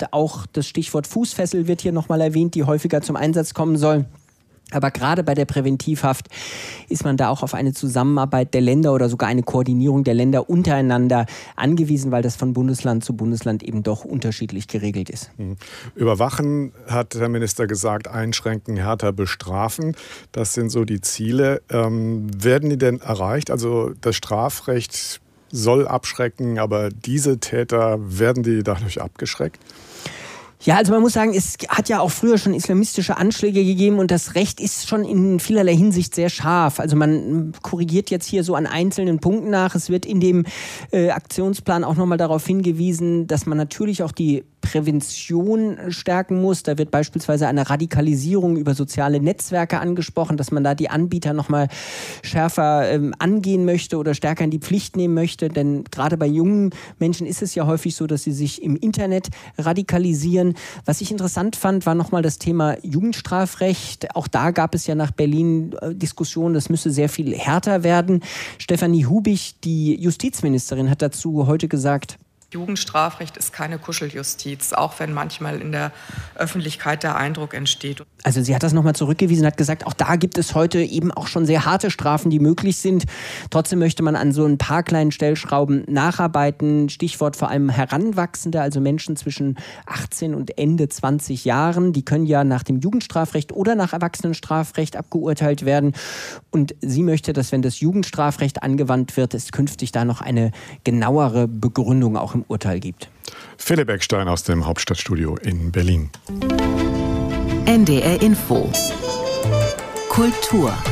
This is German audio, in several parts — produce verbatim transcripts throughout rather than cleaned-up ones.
Und auch das Stichwort Fußfessel wird hier nochmal erwähnt, die häufiger zum Einsatz kommen soll. Aber gerade bei der Präventivhaft ist man da auch auf eine Zusammenarbeit der Länder oder sogar eine Koordinierung der Länder untereinander angewiesen, weil das von Bundesland zu Bundesland eben doch unterschiedlich geregelt ist. Überwachen, hat der Minister gesagt, einschränken, härter bestrafen. Das sind so die Ziele. Ähm, werden die denn erreicht? Also das Strafrecht soll abschrecken, aber diese Täter, werden die dadurch abgeschreckt? Ja, also man muss sagen, es hat ja auch früher schon islamistische Anschläge gegeben und das Recht ist schon in vielerlei Hinsicht sehr scharf. Also man korrigiert jetzt hier so an einzelnen Punkten nach. Es wird in dem äh, Aktionsplan auch nochmal darauf hingewiesen, dass man natürlich auch die Prävention stärken muss. Da wird beispielsweise eine Radikalisierung über soziale Netzwerke angesprochen, dass man da die Anbieter nochmal schärfer ähm, angehen möchte oder stärker in die Pflicht nehmen möchte. Denn gerade bei jungen Menschen ist es ja häufig so, dass sie sich im Internet radikalisieren. Was ich interessant fand, war nochmal das Thema Jugendstrafrecht. Auch da gab es ja nach Berlin äh, Diskussionen, das müsse sehr viel härter werden. Stefanie Hubich, die Justizministerin, hat dazu heute gesagt: Jugendstrafrecht ist keine Kuscheljustiz, auch wenn manchmal in der Öffentlichkeit der Eindruck entsteht. Also sie hat das nochmal zurückgewiesen, hat gesagt, auch da gibt es heute eben auch schon sehr harte Strafen, die möglich sind. Trotzdem möchte man an so ein paar kleinen Stellschrauben nacharbeiten. Stichwort vor allem Heranwachsende, also Menschen zwischen achtzehn und Ende zwanzig Jahren. Die können ja nach dem Jugendstrafrecht oder nach Erwachsenenstrafrecht abgeurteilt werden. Und sie möchte, dass, wenn das Jugendstrafrecht angewandt wird, es künftig da noch eine genauere Begründung auch im Urteil gibt. Philipp Eckstein aus dem Hauptstadtstudio in Berlin. N D R Info. Kultur.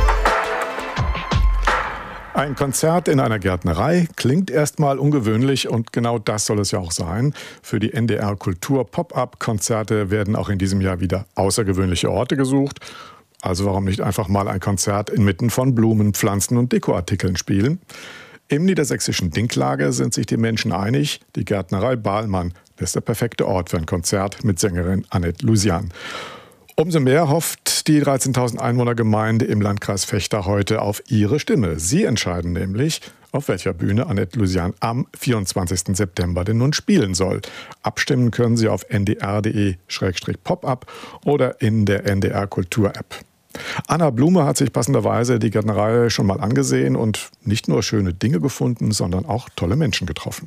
Ein Konzert in einer Gärtnerei klingt erstmal ungewöhnlich und genau das soll es ja auch sein. Für die N D R Kultur Pop-up-Konzerte werden auch in diesem Jahr wieder außergewöhnliche Orte gesucht. Also warum nicht einfach mal ein Konzert inmitten von Blumen, Pflanzen und Dekoartikeln spielen? Im niedersächsischen Dinklage sind sich die Menschen einig, die Gärtnerei Bahlmann ist der perfekte Ort für ein Konzert mit Sängerin Annette Lusian. Umso mehr hofft die dreizehntausend Einwohnergemeinde im Landkreis Vechta heute auf ihre Stimme. Sie entscheiden nämlich, auf welcher Bühne Annette Lusian am vierundzwanzigsten September denn nun spielen soll. Abstimmen können Sie auf n d r punkt d e slash pop up oder in der N D R Kultur App. Anna Blume hat sich passenderweise die Gärtnerei schon mal angesehen und nicht nur schöne Dinge gefunden, sondern auch tolle Menschen getroffen.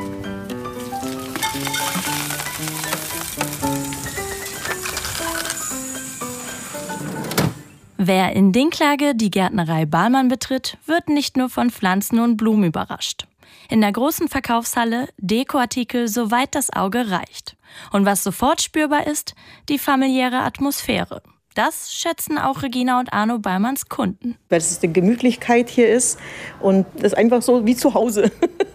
Wer in Dinklage die Gärtnerei Bahlmann betritt, wird nicht nur von Pflanzen und Blumen überrascht. In der großen Verkaufshalle Dekoartikel, soweit das Auge reicht. Und was sofort spürbar ist, die familiäre Atmosphäre. Das schätzen auch Regina und Arno Bahlmanns Kunden. Weil es eine Gemütlichkeit hier ist und das ist einfach so wie zu Hause.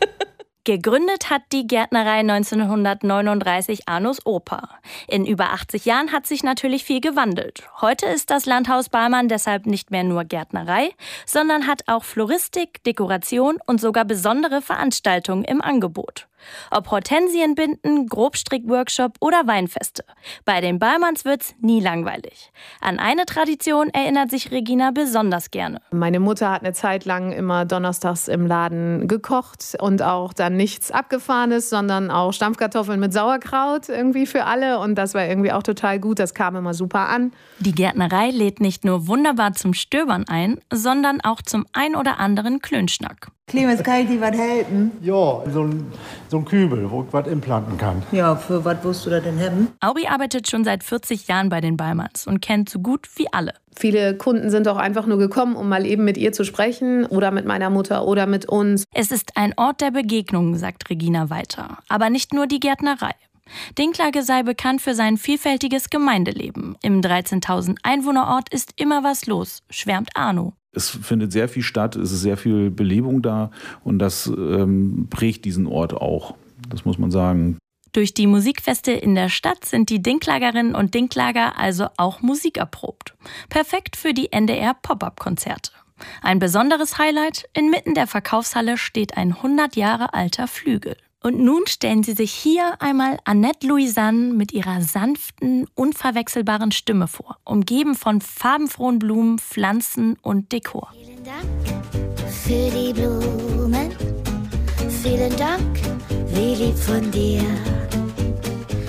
Gegründet hat die Gärtnerei neunzehnhundertneununddreißig Arnos Opa. In über achtzig Jahren hat sich natürlich viel gewandelt. Heute ist das Landhaus Bahlmann deshalb nicht mehr nur Gärtnerei, sondern hat auch Floristik, Dekoration und sogar besondere Veranstaltungen im Angebot. Ob Hortensienbinden, Grobstrick-Workshop oder Weinfeste. Bei den Bahlmanns wird's nie langweilig. An eine Tradition erinnert sich Regina besonders gerne. Meine Mutter hat eine Zeit lang immer donnerstags im Laden gekocht und auch dann nichts Abgefahrenes, sondern auch Stampfkartoffeln mit Sauerkraut irgendwie für alle. Und das war irgendwie auch total gut, das kam immer super an. Die Gärtnerei lädt nicht nur wunderbar zum Stöbern ein, sondern auch zum ein oder anderen Klönschnack. Clemens, kann ich dir was helfen? Ja, so ein, so ein Kübel, wo ich was implanten kann. Ja, für was wirst du da denn haben? Auri arbeitet schon seit vierzig Jahren bei den Bahlmanns und kennt so gut wie alle. Viele Kunden sind auch einfach nur gekommen, um mal eben mit ihr zu sprechen oder mit meiner Mutter oder mit uns. Es ist ein Ort der Begegnung, sagt Regina weiter. Aber nicht nur die Gärtnerei. Dinklage sei bekannt für sein vielfältiges Gemeindeleben. Im dreizehntausend Einwohnerort ist immer was los, schwärmt Arno. Es findet sehr viel statt, es ist sehr viel Belebung da und das ähm, prägt diesen Ort auch, das muss man sagen. Durch die Musikfeste in der Stadt sind die Dinklagerinnen und Dinklager also auch musikerprobt. Perfekt für die N D R Pop-up-Konzerte. Ein besonderes Highlight, inmitten der Verkaufshalle steht ein hundert Jahre alter Flügel. Und nun stellen Sie sich hier einmal Annette Lusian mit ihrer sanften, unverwechselbaren Stimme vor, umgeben von farbenfrohen Blumen, Pflanzen und Dekor. Vielen Dank für die Blumen, vielen Dank, wie lieb von dir.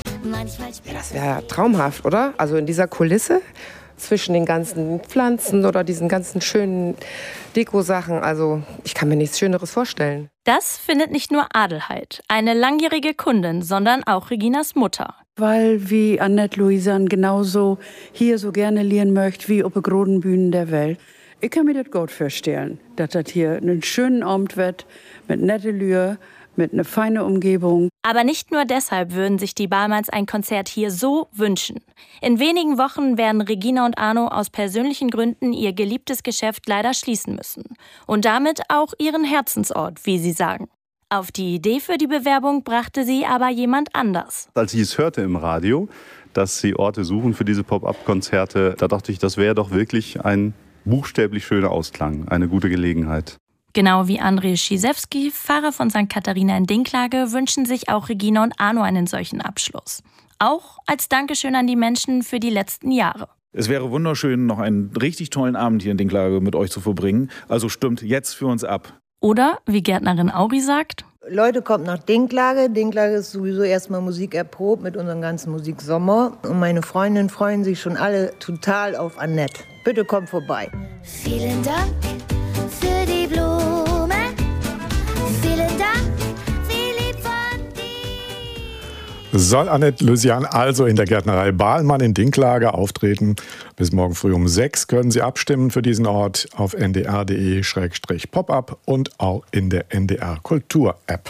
Ja, das wäre traumhaft, oder? Also in dieser Kulisse zwischen den ganzen Pflanzen oder diesen ganzen schönen Deko-Sachen. Also ich kann mir nichts Schöneres vorstellen. Das findet nicht nur Adelheid, eine langjährige Kundin, sondern auch Reginas Mutter. Weil wie Annette Louisanne genauso hier so gerne lernen möchte wie auf den großen Bühnen der Welt. Ich kann mir das gut vorstellen, dass das hier einen schönen Abend wird, mit nette Lühe, mit einer feinen Umgebung. Aber nicht nur deshalb würden sich die Balmans ein Konzert hier so wünschen. In wenigen Wochen werden Regina und Arno aus persönlichen Gründen ihr geliebtes Geschäft leider schließen müssen. Und damit auch ihren Herzensort, wie sie sagen. Auf die Idee für die Bewerbung brachte sie aber jemand anders. Als ich es hörte im Radio, dass sie Orte suchen für diese Pop-up-Konzerte, da dachte ich, das wäre doch wirklich ein buchstäblich schöner Ausklang, eine gute Gelegenheit. Genau wie Andrzej Schiszewski, Pfarrer von Sankt Katharina in Dinklage, wünschen sich auch Regina und Arno einen solchen Abschluss. Auch als Dankeschön an die Menschen für die letzten Jahre. Es wäre wunderschön, noch einen richtig tollen Abend hier in Dinklage mit euch zu verbringen. Also stimmt jetzt für uns ab. Oder, wie Gärtnerin Auri sagt, Leute, kommt nach Dinklage. Dinklage ist sowieso erstmal Musik erprobt mit unserem ganzen Musiksommer. Und meine Freundinnen freuen sich schon alle total auf Annette. Bitte kommt vorbei. Vielen Dank für die Blumen. Vielen Dank, wie lieb von dir. Soll Annette Louisanne also in der Gärtnerei Bahlmann in Dinklage auftreten? Bis morgen früh um sechs können Sie abstimmen für diesen Ort auf n d r punkt d e slash pop up und auch in der N D R Kultur App.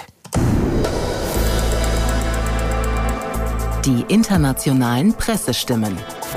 Die internationalen Pressestimmen.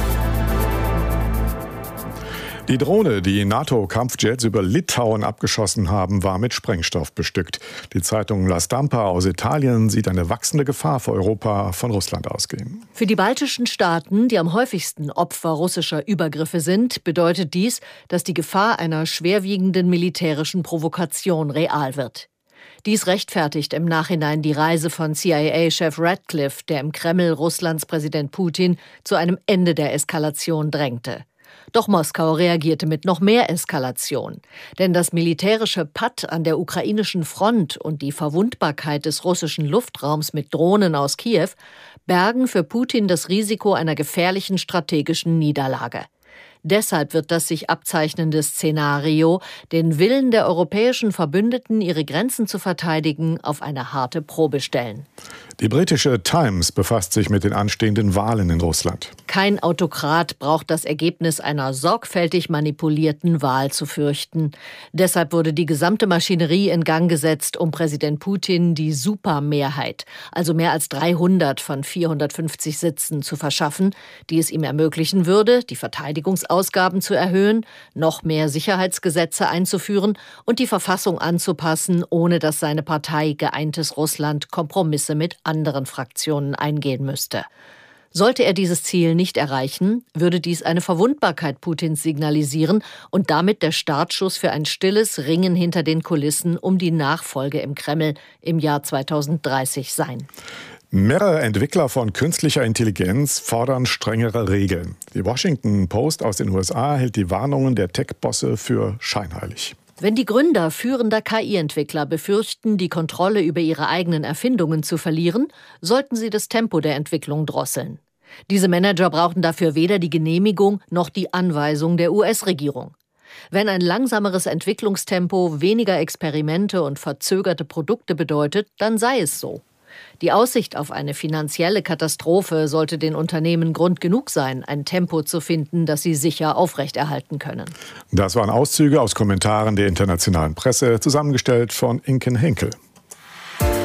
Die Drohne, die NATO-Kampfjets über Litauen abgeschossen haben, war mit Sprengstoff bestückt. Die Zeitung La Stampa aus Italien sieht eine wachsende Gefahr für Europa von Russland ausgehen. Für die baltischen Staaten, die am häufigsten Opfer russischer Übergriffe sind, bedeutet dies, dass die Gefahr einer schwerwiegenden militärischen Provokation real wird. Dies rechtfertigt im Nachhinein die Reise von C I A-Chef Ratcliffe, der im Kreml Russlands Präsident Putin zu einem Ende der Eskalation drängte. Doch Moskau reagierte mit noch mehr Eskalation. Denn das militärische Patt an der ukrainischen Front und die Verwundbarkeit des russischen Luftraums mit Drohnen aus Kiew bergen für Putin das Risiko einer gefährlichen strategischen Niederlage. Deshalb wird das sich abzeichnende Szenario den Willen der europäischen Verbündeten, ihre Grenzen zu verteidigen, auf eine harte Probe stellen. Die britische Times befasst sich mit den anstehenden Wahlen in Russland. Kein Autokrat braucht das Ergebnis einer sorgfältig manipulierten Wahl zu fürchten. Deshalb wurde die gesamte Maschinerie in Gang gesetzt, um Präsident Putin die Supermehrheit, also mehr als dreihundert von vierhundertfünfzig Sitzen, zu verschaffen, die es ihm ermöglichen würde, die Verteidigungsausgaben zu erhöhen, noch mehr Sicherheitsgesetze einzuführen und die Verfassung anzupassen, ohne dass seine Partei Geeintes Russland Kompromisse mit anderen Fraktionen eingehen müsste. Sollte er dieses Ziel nicht erreichen, würde dies eine Verwundbarkeit Putins signalisieren und damit der Startschuss für ein stilles Ringen hinter den Kulissen um die Nachfolge im Kreml im Jahr zweitausenddreißig sein. Mehrere Entwickler von künstlicher Intelligenz fordern strengere Regeln. Die Washington Post aus den U S A hält die Warnungen der Tech-Bosse für scheinheilig. Wenn die Gründer führender K I-Entwickler befürchten, die Kontrolle über ihre eigenen Erfindungen zu verlieren, sollten sie das Tempo der Entwicklung drosseln. Diese Manager brauchen dafür weder die Genehmigung noch die Anweisung der U S-Regierung. Wenn ein langsameres Entwicklungstempo weniger Experimente und verzögerte Produkte bedeutet, dann sei es so. Die Aussicht auf eine finanzielle Katastrophe sollte den Unternehmen Grund genug sein, ein Tempo zu finden, das sie sicher aufrechterhalten können. Das waren Auszüge aus Kommentaren der internationalen Presse, zusammengestellt von Inken Henkel.